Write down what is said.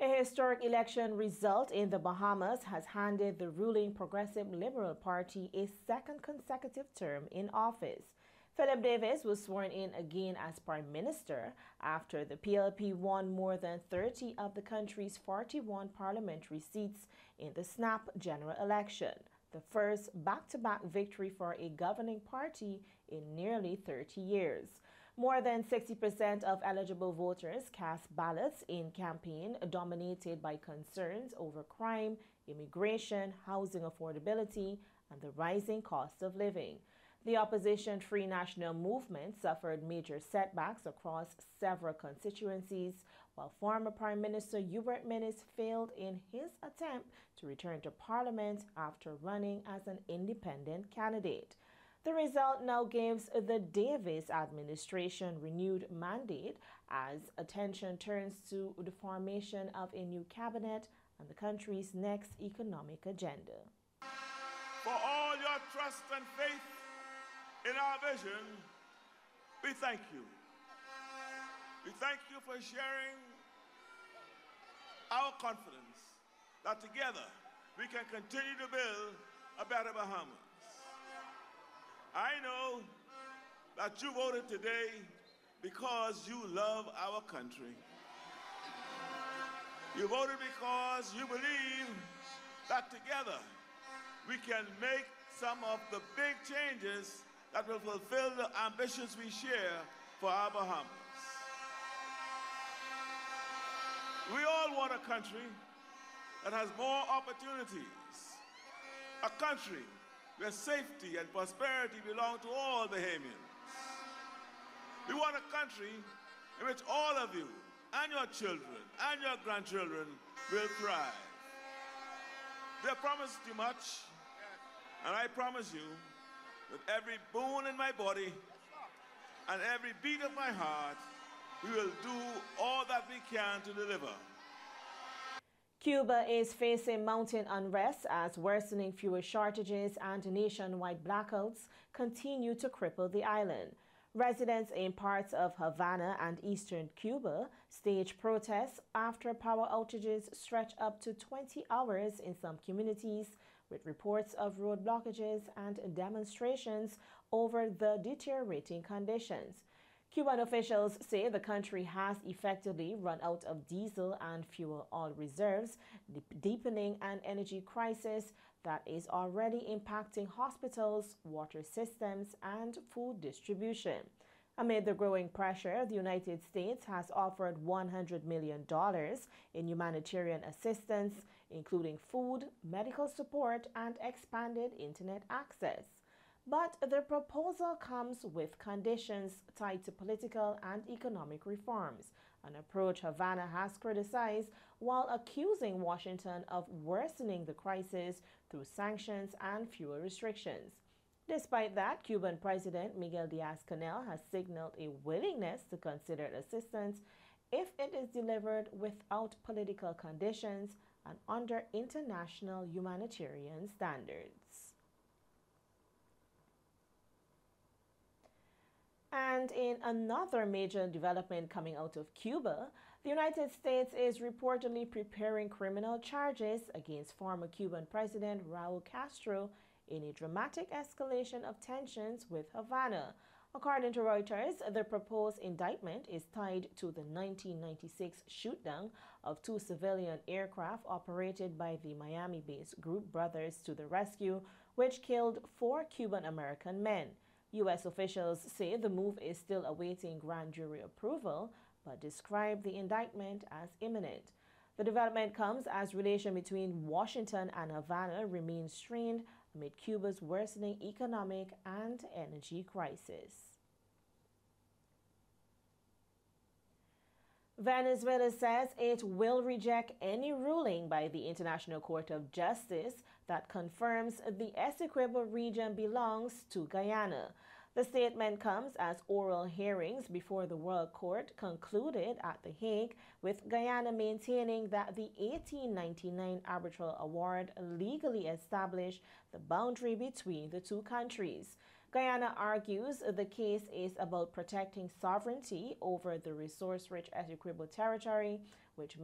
A historic election result in the Bahamas has handed the ruling Progressive Liberal Party a second consecutive term in office. Philip Davis was sworn in again as Prime Minister after the PLP won more than 30 of the country's 41 parliamentary seats in the snap general election, the first back-to-back victory for a governing party in nearly 30 years. More than 60% of eligible voters cast ballots in a campaign dominated by concerns over crime, immigration, housing affordability, and the rising cost of living. The opposition Free National Movement suffered major setbacks across several constituencies, while former Prime Minister Hubert Minnis failed in his attempt to return to Parliament after running as an independent candidate. The result now gives the Davis administration renewed mandate as attention turns to the formation of a new cabinet and the country's next economic agenda. For all your trust and faith in our vision, we thank you. We thank you for sharing our confidence that together we can continue to build a better Bahamas. I know that you voted today because you love our country. You voted because you believe that together we can make some of the big changes that will fulfill the ambitions we share for our Bahamas. We all want a country that has more opportunities, a country where safety and prosperity belong to all Bahamians. We want a country in which all of you and your children and your grandchildren will thrive. They promised you much, and I promise you, with every bone in my body and every beat of my heart, we will do all that we can to deliver. Cuba is facing mounting unrest as worsening fuel shortages and nationwide blackouts continue to cripple the island. Residents in parts of Havana and eastern Cuba stage protests after power outages stretch up to 20 hours in some communities, with reports of road blockages and demonstrations over the deteriorating conditions. Cuban officials say the country has effectively run out of diesel and fuel oil reserves, deepening an energy crisis that is already impacting hospitals, water systems, and food distribution. Amid the growing pressure, the United States has offered $100 million in humanitarian assistance, including food, medical support, and expanded internet access. But the proposal comes with conditions tied to political and economic reforms, an approach Havana has criticized while accusing Washington of worsening the crisis through sanctions and fuel restrictions. Despite that, Cuban President Miguel Diaz-Canel has signaled a willingness to consider assistance if it is delivered without political conditions and under international humanitarian standards. And in another major development coming out of Cuba, the United States is reportedly preparing criminal charges against former Cuban President Raul Castro in a dramatic escalation of tensions with Havana. According to Reuters, the proposed indictment is tied to the 1996 shootdown of two civilian aircraft operated by the Miami-based group Brothers to the Rescue, which killed 4 Cuban-American men. U.S. officials say the move is still awaiting grand jury approval, but describe the indictment as imminent. The development comes as relations between Washington and Havana remain strained amid Cuba's worsening economic and energy crisis. Venezuela says it will reject any ruling by the International Court of Justice that confirms the Essequibo region belongs to Guyana. The statement comes as oral hearings before the World Court concluded at The Hague, with Guyana maintaining that the 1899 arbitral award legally established the boundary between the two countries. Guyana argues the case is about protecting sovereignty over the resource-rich Essequibo territory, which